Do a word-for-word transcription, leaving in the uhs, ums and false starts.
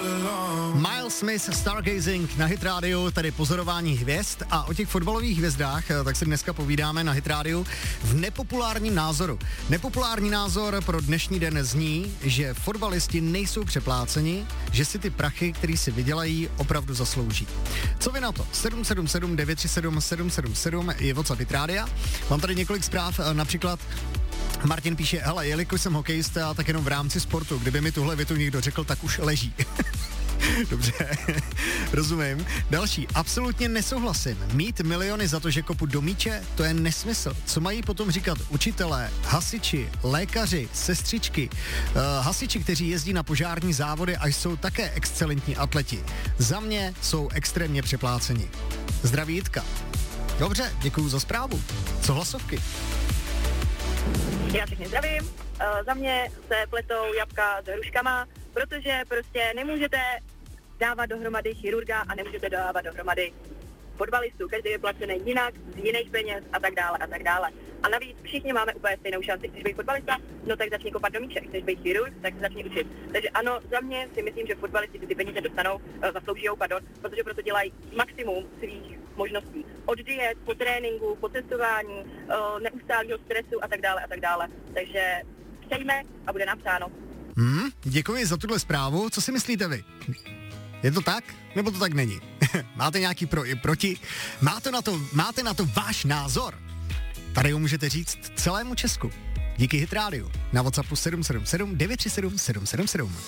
Miles Smith, Stargazing na Hit Radio, tedy pozorování hvězd, a o těch fotbalových hvězdách tak si dneska povídáme na Hit Radio v nepopulárním názoru. Nepopulární názor pro dnešní den zní, že fotbalisti nejsou přepláceni, že si ty prachy, který si vydělají, opravdu zaslouží. Co vy na to? sedm sedm sedm devět tři sedm sedm sedm sedm je WhatsApp Hit Radia. Mám tady několik zpráv, například Martin píše, hele, jelikož jsem hokejista, tak jenom v rámci sportu, kdyby mi tuhle větu někdo řekl, tak už leží. Dobře, rozumím. Další, absolutně nesouhlasím. Mít miliony za to, že kopu do míče, to je nesmysl. Co mají potom říkat učitelé, hasiči, lékaři, sestřičky, uh, hasiči, kteří jezdí na požární závody a jsou také excelentní atleti. Za mě jsou extrémně přepláceni. Zdraví Jitka. Dobře, děkuju za zprávu. Co hlasovky? Já všechny zdravím. Uh, za mě se pletou jabka s hruškama, protože prostě nemůžete dávat dohromady chirurga a nemůžete dávat dohromady fotbalistů. Každý je placený jinak, z jiných peněz a tak dále a tak dále. A navíc všichni máme úplně stejnou šanci. Chceš být fotbalista? No tak začni kopat do míče. Chceš být chirurg? Tak se začni učit. Takže ano, za mě si myslím, že fotbalisti ty peníze dostanou, uh, zaslouží, pardon, protože proto dělají maximum svých možností. Od diet, po tréninku, po cestování, uh, neustálého stresu a tak dále a tak dále. Takže přejme a bude napsáno. Hmm, děkuji za tuhle zprávu. Co si myslíte vy? Je to tak? Nebo to tak není? Máte nějaký pro i proti? Máte na to, máte na to váš názor? Tady ho můžete říct celému Česku. Díky Hit Radio na WhatsAppu sedm sedm sedm devět tři sedm sedm sedm sedm.